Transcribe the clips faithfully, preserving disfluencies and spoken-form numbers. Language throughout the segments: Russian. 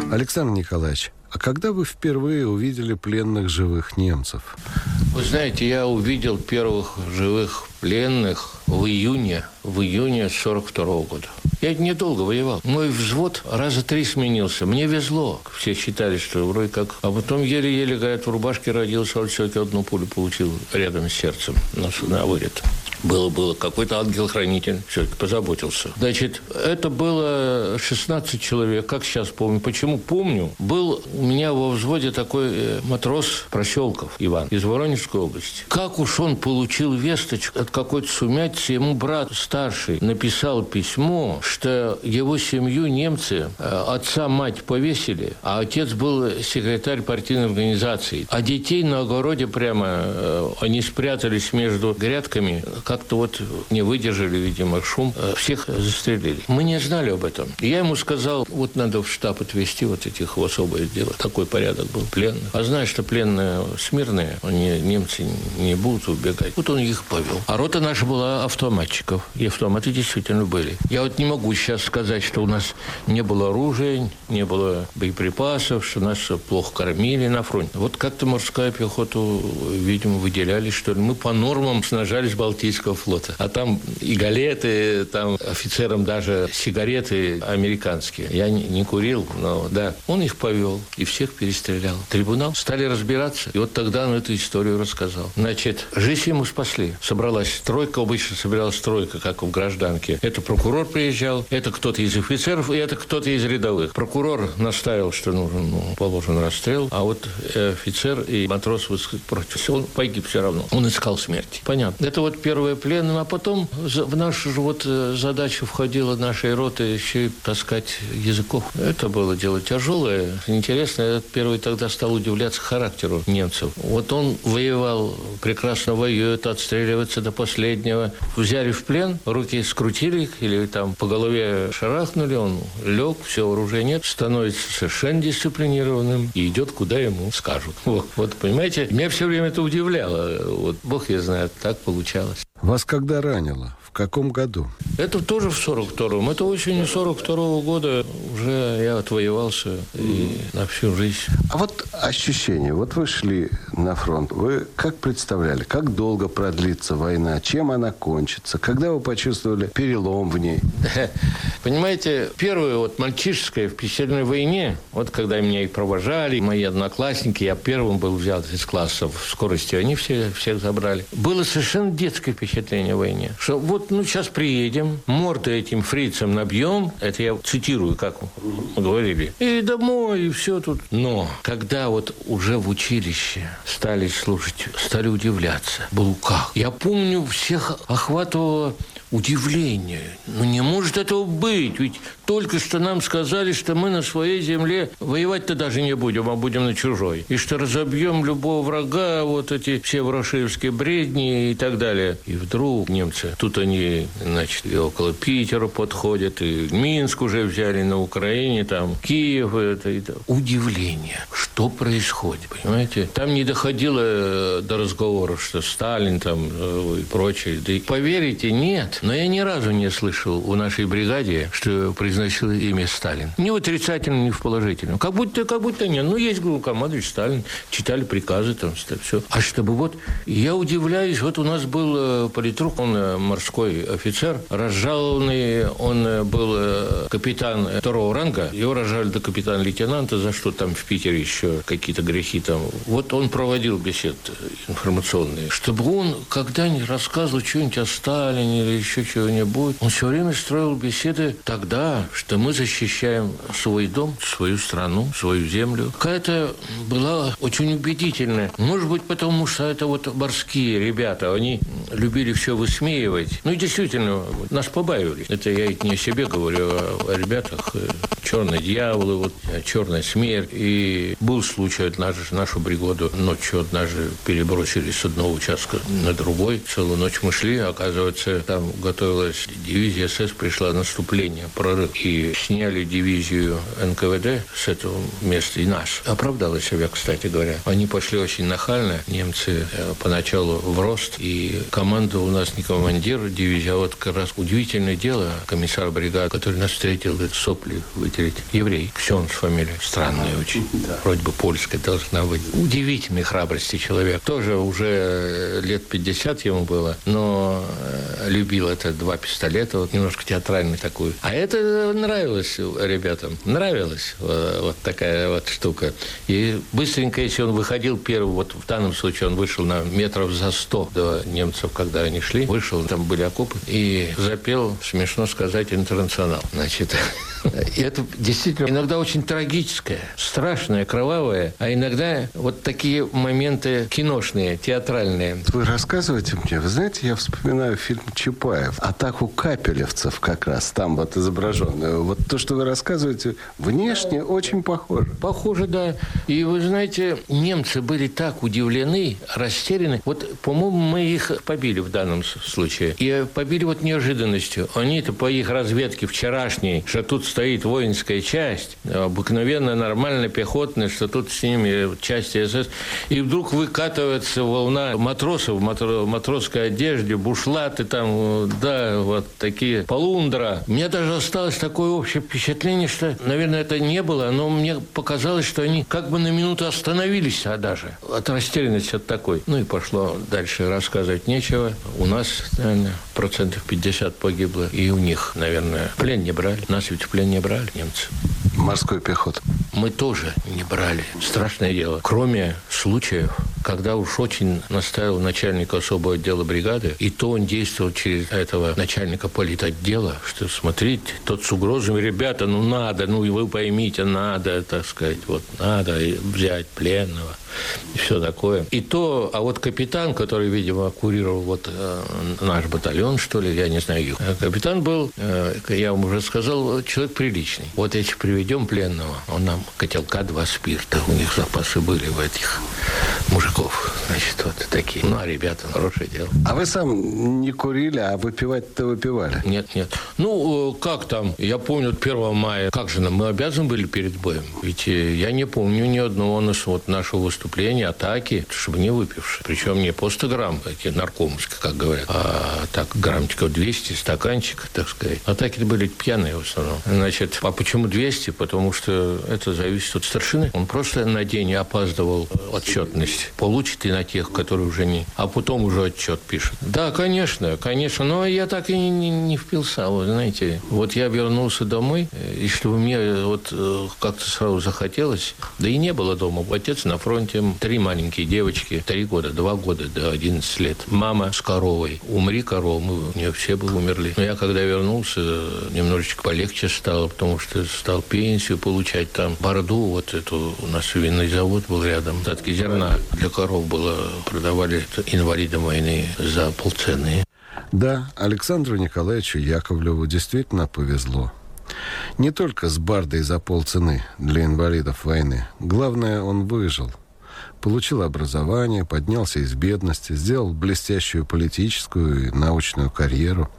Александр Николаевич, а когда вы впервые увидели пленных живых немцев? Вы знаете, я увидел первых живых пленных в июне, в июне сорок второго года. Я недолго воевал. Мой взвод раза три сменился. Мне везло. Все считали, что вроде как... А потом еле-еле, говорят, в рубашке родился, а все-таки одну пулю получил рядом с сердцем на, на вылет. Было-было. Какой-то ангел-хранитель все-таки позаботился. Значит, это было шестнадцать человек, как сейчас помню. Почему помню? Был у меня во взводе такой матрос Проселков Иван из Воронежской области. Как уж он получил весточку от какой-то сумятицы, ему брат старший написал письмо, что его семью немцы, отца, мать повесили, а отец был секретарь партийной организации. А детей на огороде прямо, они спрятались между грядками, как-то вот не выдержали, видимо, шум, всех застрелили. Мы не знали об этом. Я ему сказал, вот надо в штаб отвезти вот этих в особое дело. Такой порядок был пленных. А знаешь, что пленные смирные, они, немцы не будут убегать. Вот он их повел. А рота наша была автоматчиков. И автоматы действительно были. Я вот не могу сейчас сказать, что у нас не было оружия, не было боеприпасов, что нас плохо кормили на фронте. Вот как-то морская пехота, видимо, выделяли, что ли. Мы по нормам снажались Балтийского флота. А там и галеты, там офицерам даже сигареты американские. Я не, не курил, но да. Он их повел и всех перестрелял. Трибунал. Стали разбираться. И вот тогда он эту историю рассказал. Значит, жизнь ему спасли. Собралась тройка, обычно собиралась тройка, как в гражданке. Это прокурор приезжал, это кто-то из офицеров, и это кто-то из рядовых. Прокурор наставил, что нужен, ну, положен расстрел, а вот офицер и матрос против. Он погиб все равно. Он искал смерти. Понятно. Это вот первое пленное, а потом в нашу же вот задачу входила нашей роты еще и таскать языков. Это было дело тяжелое, интересно. Я первый тогда стал удивляться характеру немцев. Вот он воевал, прекрасно воюет, отстреливается до последнего. Взяли в плен, руки скрутили их или там по голове шарахнули, он лег, все, оружия нет, становится совершенно дисциплинированным и идет, куда ему скажут. Вот, вот понимаете, меня все время это удивляло. Вот Бог я знает, так получалось. Вас когда ранило? В каком году? Это тоже в сорок втором. Это осенью сорок второго года уже я отвоевался и на всю жизнь. А вот ощущение. Вот вы шли на фронт. Вы как представляли, как долго продлится война? Чем она кончится? Когда вы почувствовали перелом в ней? Понимаете, первое вот мальчишеское в пятидесятилетней войне, вот когда меня и провожали, мои одноклассники, я первым был взят из класса в скорости, они все, всех забрали. Было совершенно детское впечатление о войне. Что вот, ну, сейчас приедем, морды этим фрицам набьем, это я цитирую, как мы говорили, и домой, и все тут. Но когда вот уже в училище стали слушать, стали удивляться, было как. Я помню, всех охватывало удивление. Ну, не может этого быть. Ведь только что нам сказали, что мы на своей земле воевать-то даже не будем, а будем на чужой. И что разобьем любого врага, вот эти все ворошиловские бредни и так далее. И вдруг немцы, тут они, значит, и около Питера подходят, и Минск уже взяли на Украине, там Киев. Это, это. Удивление. Что происходит, понимаете? Там не доходило до разговоров, что Сталин там и прочее. Да и поверите, нет. Но я ни разу не слышал у нашей бригаде, что произносил имя Сталин. Ни в отрицательном, ни в положительном. Как будто, как будто нет. Ну, есть главкомандующий Сталин, читали приказы, там, все. А чтобы вот, я удивляюсь, вот у нас был политрук, он морской офицер, разжалованный, он был капитан второго ранга, его разжали до капитана-лейтенанта, за что там в Питере еще какие-то грехи там. Вот он проводил беседы информационные. Чтобы он когда-нибудь рассказывал что-нибудь о Сталине или еще чего-нибудь. Он все время строил беседы тогда, что мы защищаем свой дом, свою страну, свою землю. Какая-то была очень убедительная. Может быть, потому что это вот морские ребята, они любили все высмеивать. Ну и действительно, нас побаивались. Это я не о себе говорю, а о ребятах. Черные дьяволы, вот, черная смерть. И был случай, однажды нашу бригаду ночью однажды перебросили с одного участка на другой. Целую ночь мы шли, оказывается, там готовилась дивизия СС, пришла наступление, прорыв. И сняли дивизию эн ка вэ дэ с этого места и нас. Оправдала себя, кстати говоря. Они пошли очень нахально. Немцы поначалу в рост. И командовал у нас не командир дивизии, а вот как раз удивительное дело, комиссар бригады, который нас встретил, говорит, сопли вытереть. Еврей, Ксенс фамилия, странная очень, да. Вроде бы польская должна быть. Удивительной храбрости человек. Тоже уже лет пятьдесят ему было, но любил это два пистолета, вот немножко театральный такой. А это нравилось ребятам, нравилось вот такая вот штука. И быстренько, если он выходил первый, вот в данном случае он вышел на метров за сто до немцев, когда они шли, вышел, там были окопы, и запел, смешно сказать, «Интернационал». Значит, и это действительно иногда очень трагическое, страшное, кровавое, а иногда вот такие моменты киношные, театральные. Вы рассказываете мне, вы знаете, я вспоминаю фильм Чапаев, атаку капелевцев как раз, там вот изображен. Вот то, что вы рассказываете, внешне да. очень похоже. Похоже, да. И вы знаете, немцы были так удивлены, растеряны. Вот, по-моему, мы их побили в данном случае. И побили вот неожиданностью. Они-то по их разведке вчерашней, что тут стоит воинская часть, обыкновенно нормально пехотная, что тут с ними части СС. И вдруг выкатывается волна матросов в матро- матросской одежде, бушлаты там, да, вот такие, полундра. У меня даже осталось такое общее впечатление, что, наверное, это не было, но мне показалось, что они как бы на минуту остановились, а даже от растерянности от такой. Ну и пошло дальше, рассказывать нечего. У нас, наверное, процентов пятьдесят погибло, и у них, наверное, плен не брали. Нас ведь в плен не брали немцы. Морской пехоты. Мы тоже не брали. Страшное дело. Кроме случаев, когда уж очень настаивал начальник особого отдела бригады, и то он действовал через этого начальника политотдела, что смотрите, тот с угрозами, ребята, ну надо, ну и вы поймите, надо, так сказать, вот надо взять пленного. И все такое. И то, а вот капитан, который, видимо, курировал вот э, наш батальон, что ли, я не знаю, их. Капитан был, э, я вам уже сказал, человек приличный. Вот если приведем пленного, он нам котелка два спирта, у них запасы были в этих мужиков, значит, вот такие. Ну, а ребята, хорошее дело. А вы сам не курили, а выпивать-то выпивали? Нет, нет. Ну, как там, я помню, первого мая, как же нам, мы обязаны были перед боем? Ведь я не помню ни одного вот нашего выступления, атаки, чтобы не выпивши. Причем не по сто грамм, наркомовские, как говорят, а так граммчиков двести, стаканчик, так сказать. Атаки были пьяные в основном. Значит, а почему двести? Потому что это зависит от старшины. Он просто на день опаздывал отчетность. Получит и на тех, которые уже не... А потом уже отчет пишет. Да, конечно, конечно. Но я так и не, не, не впился, вы знаете. Вот я вернулся домой, и чтобы мне вот как-то сразу захотелось, да и не было дома. Отец на фронте, три маленькие девочки, три года, два года до одиннадцати лет. Мама с коровой. Умри, корова, мы у нее все бы умерли. Но я когда вернулся, немножечко полегче стало, потому что стал пенсию получать там. Борду, вот эту, у нас винный завод был рядом. Остатки зерна для коров было, продавали инвалидам войны за полцены. Да, Александру Николаевичу Яковлеву действительно повезло. Не только с бардой за полцены для инвалидов войны. Главное, он выжил. Получил образование, поднялся из бедности, сделал блестящую политическую и научную карьеру.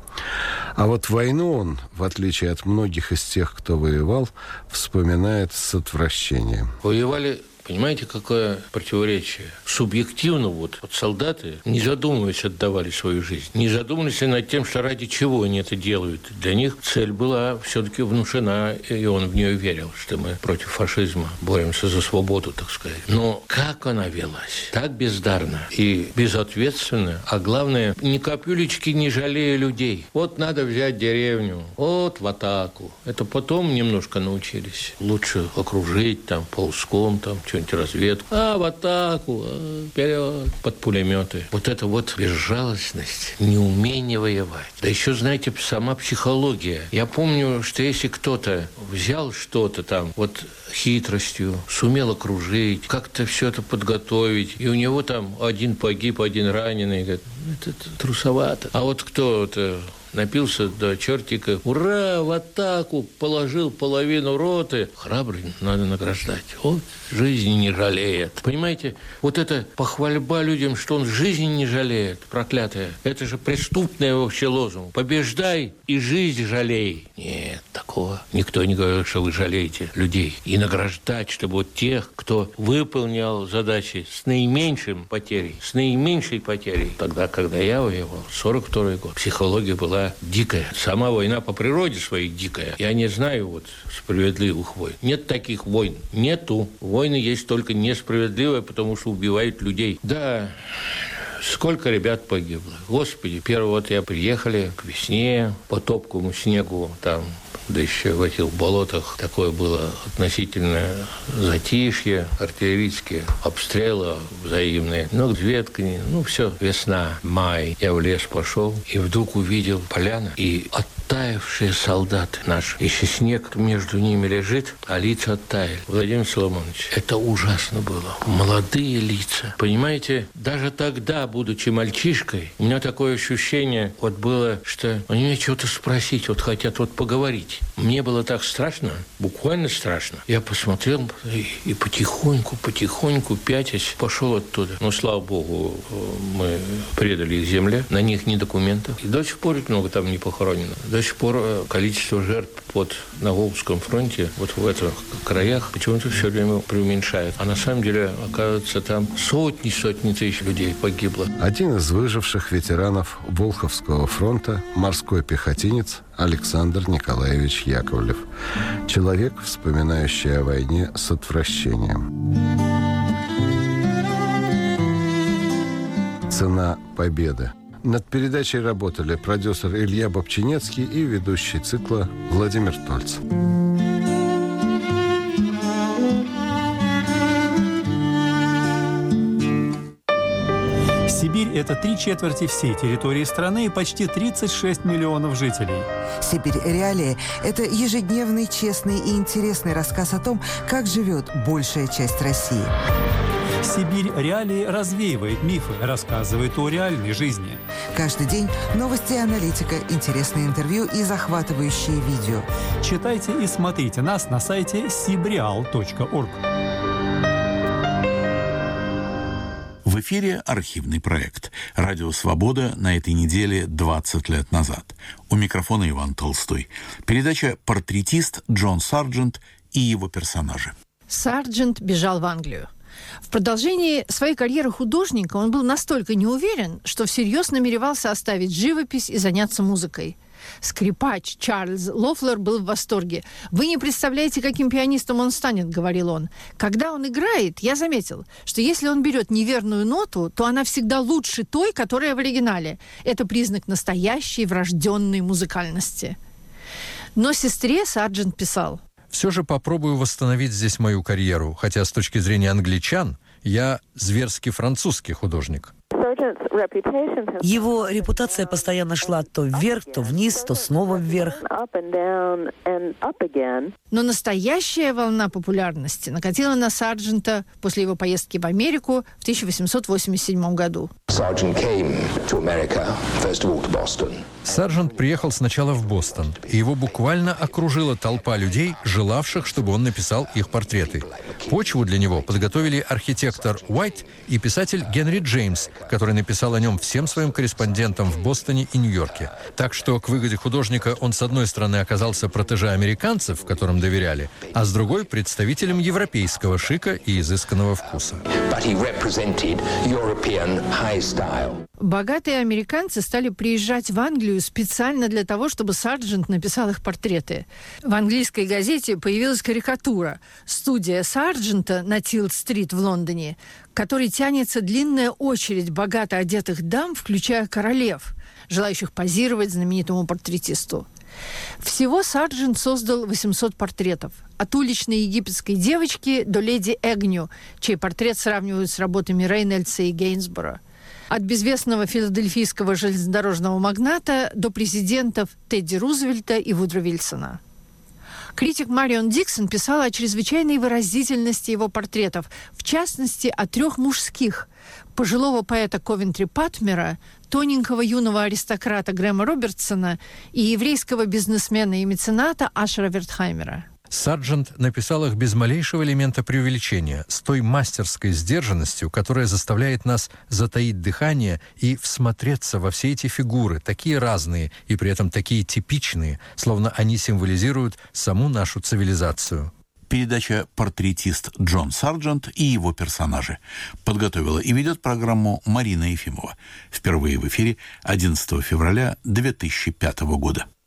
А вот войну он, в отличие от многих из тех, кто воевал, вспоминает с отвращением. Воевали... Понимаете, какое противоречие? Субъективно вот, вот солдаты, не задумываясь, отдавали свою жизнь. Не задумывались над тем, что ради чего они это делают. Для них цель была все-таки внушена, и он в нее верил, что мы против фашизма боремся за свободу, так сказать. Но как она велась? Так бездарно и безответственно, а главное, ни капюлечки не жалея людей. Вот надо взять деревню, вот в атаку. Это потом немножко научились. Лучше окружить там ползком, там, что-нибудь разведку, а в атаку, а, вперед, под пулеметы. Вот это вот безжалостность, неумение воевать. Да еще, знаете, сама психология. Я помню, что если кто-то взял что-то там, вот хитростью, сумел окружить, как-то все это подготовить, и у него там один погиб, один раненый, говорит, это, это трусовато. А вот кто-то напился до чертика. Ура, в атаку, положил половину роты. Храбрый надо награждать. Вот жизни не жалеет. Понимаете, вот эта похвальба людям, что он жизни не жалеет, проклятая, это же преступный вообще лозунг. Побеждай и жизнь жалей. Нет, такого никто не говорил, что вы жалеете людей. И награждать, чтобы вот тех, кто выполнял задачи с наименьшим потерей, с наименьшей потерей. Тогда, когда я воевал, сорок второй год, психология была дикая. Сама война по природе своей дикая. Я не знаю вот справедливых войн. Нет таких войн. Нету. Войны есть только несправедливые, потому что убивают людей. Да, сколько ребят погибло. Господи, первый вот я приехали к весне, по топкому снегу там, да еще в этих болотах такое было относительное затишье, артиллерийские обстрелы взаимные, ну, веткани, ну, все, весна, май. Я в лес пошел и вдруг увидел поляну и оттаившие солдаты наши. Еще снег между ними лежит, а лица оттаяли. Владимир Соломонович, это ужасно было. Молодые лица. Понимаете, даже тогда, будучи мальчишкой, у меня такое ощущение вот было, что они меня что-то спросить, вот хотят вот поговорить. Мне было так страшно, буквально страшно. Я посмотрел и, и потихоньку, потихоньку, пятясь, пошел оттуда. Но, слава богу, мы предали их земле, на них ни документов. И до сих пор много там не похоронено. До сих пор количество жертв вот на Волжском фронте, вот в этих краях, почему-то все время преуменьшает. А на самом деле, оказывается, там сотни-сотни тысяч людей погибло. Один из выживших ветеранов Волховского фронта, морской пехотинец Александр Николаевич Яковлев. Человек, вспоминающий о войне с отвращением. Цена победы. Над передачей работали продюсер Илья Бобчинецкий и ведущий цикла Владимир Тольц. Сибирь – это три четверти всей территории страны и почти тридцать шесть миллионов жителей. «Сибирь. Реалии» – это ежедневный, честный и интересный рассказ о том, как живет большая часть России. «Сибирь. Реалии» развеивает мифы, рассказывает о реальной жизни. Каждый день новости и аналитика, интересные интервью и захватывающие видео. Читайте и смотрите нас на сайте сибреал точка орг. В эфире архивный проект «Радио Свобода» на этой неделе двадцать лет назад. У микрофона Иван Толстой. Передача «Портретист» Джон Сарджент и его персонажи. Сарджент бежал в Англию. В продолжении своей карьеры художника он был настолько неуверен, что всерьез намеревался оставить живопись и заняться музыкой. Скрипач Чарльз Лофлер был в восторге. «Вы не представляете, каким пианистом он станет», — говорил он. «Когда он играет, я заметил, что если он берет неверную ноту, то она всегда лучше той, которая в оригинале. Это признак настоящей врожденной музыкальности». Но сестре Сарджент писал: «Все же попробую восстановить здесь мою карьеру, хотя с точки зрения англичан я зверски французский художник». Его репутация постоянно шла то вверх, то вниз, то снова вверх. Но настоящая волна популярности накатила на Сарджента после его поездки в Америку в тысяча восемьсот восемьдесят седьмом году. Сарджент приехал сначала в Бостон, и его буквально окружила толпа людей, желавших, чтобы он написал их портреты. Почву для него подготовили архитектор Уайт и писатель Генри Джеймс, который написал о нем всем своим корреспондентам в Бостоне и Нью-Йорке. Так что к выгоде художника он, с одной стороны, оказался протеже американцев, которым доверяли, а с другой — представителем европейского шика и изысканного вкуса. Богатые американцы стали приезжать в Англию специально для того, чтобы Сарджент написал их портреты. В английской газете появилась карикатура «Студия Сарджента» на Тилд-стрит в Лондоне, к которой тянется длинная очередь богато одетых дам, включая королев, желающих позировать знаменитому портретисту. Всего Сарджент создал восемьсот портретов. От уличной египетской девочки до леди Эгню, чей портрет сравнивают с работами Рейнольдса и Гейнсборо. От безвестного филадельфийского железнодорожного магната до президентов Тедди Рузвельта и Вудро Вильсона. Критик Марион Диксон писала о чрезвычайной выразительности его портретов, в частности, о трех мужских. Пожилого поэта Ковентри Патмера, тоненького юного аристократа Грэма Робертсона и еврейского бизнесмена и мецената Ашера Вертхаймера. Сарджент написал их без малейшего элемента преувеличения, с той мастерской сдержанностью, которая заставляет нас затаить дыхание и всмотреться во все эти фигуры, такие разные и при этом такие типичные, словно они символизируют саму нашу цивилизацию. Передача «Портретист Джон Сарджент и его персонажи». Подготовила и ведет программу Марина Ефимова. Впервые в эфире одиннадцатого февраля две тысячи пятого года.